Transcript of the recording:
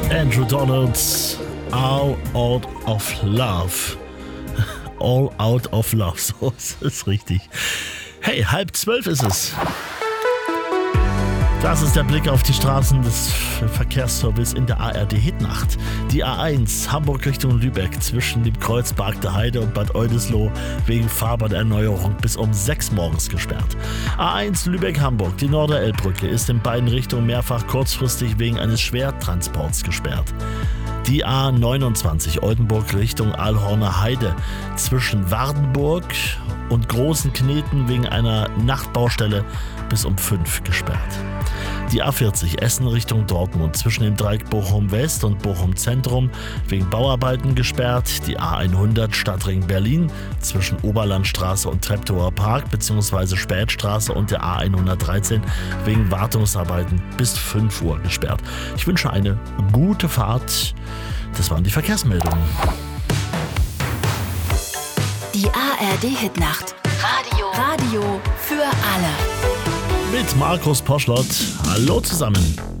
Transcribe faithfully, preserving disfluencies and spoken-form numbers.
Andrew Donalds, All Out of Love. All Out of Love, so ist es richtig. Hey, halb zwölf ist es. Das ist der Blick auf die Straßen des Verkehrsservice in der A R D-Hitnacht. Die A eins Hamburg Richtung Lübeck zwischen dem Kreuz Bargter Heide und Bad Oldesloe wegen Fahrbahnerneuerung bis um sechs morgens gesperrt. A eins Lübeck-Hamburg, die Norderelbbrücke, ist in beiden Richtungen mehrfach kurzfristig wegen eines Schwertransports gesperrt. Die A neunundzwanzig Oldenburg Richtung Aalhorner Heide zwischen Wardenburg und Großen Kneten wegen einer Nachtbaustelle bis um fünf gesperrt. Die A vierzig Essen Richtung Dortmund zwischen dem Dreieck Bochum West und Bochum Zentrum wegen Bauarbeiten gesperrt. Die A hundert Stadtring Berlin zwischen Oberlandstraße und Treptower Park bzw. Spätstraße und der A hundertdreizehn wegen Wartungsarbeiten bis fünf Uhr gesperrt. Ich wünsche eine gute Fahrt. Das waren die Verkehrsmeldungen. Die A R D-Hitnacht. Radio. Radio für alle. Mit Markus Poschlott. Hallo zusammen.